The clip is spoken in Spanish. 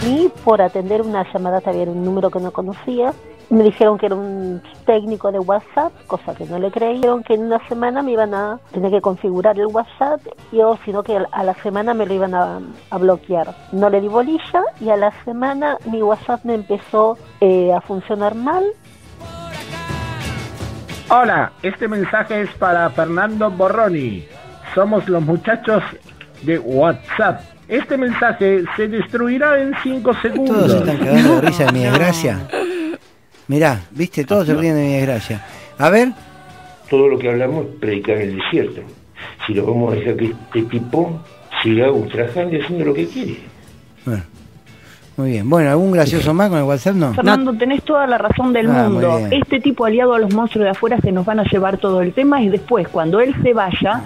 y por atender una llamada también un número que no conocía. Me dijeron que era un técnico de WhatsApp, cosa que no le creyeron, que en una semana me iban a tener que configurar el WhatsApp, o sino que a la semana me lo iban a bloquear. No le di bolilla y a la semana mi WhatsApp me empezó a funcionar mal. Hola, este mensaje es para Fernando Borroni. Somos los muchachos de WhatsApp. Este mensaje se destruirá en 5 segundos. Todos se están cagando de risa de mi desgracia. Mirá, viste, todos se ríen de mi desgracia. A ver. Todo lo que hablamos es predicar en el desierto. Si lo vamos a dejar que este tipo siga ultrajando y haciendo lo que quiere. Bueno, muy bien. Bueno, ¿algún gracioso más con el WhatsApp? No. Fernando, tenés toda la razón del mundo. Este tipo aliado a los monstruos de afuera se nos van a llevar todo el tema y después, cuando él se vaya,